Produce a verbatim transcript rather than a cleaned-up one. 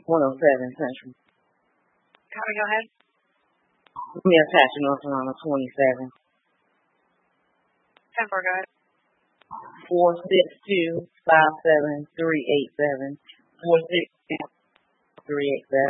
one oh seven Central. Copy, go ahead. Mill Patrick, North Carolina, twenty-seven. ten four, go ahead. four six two, five seven three eight seven. four six two, three eight seven.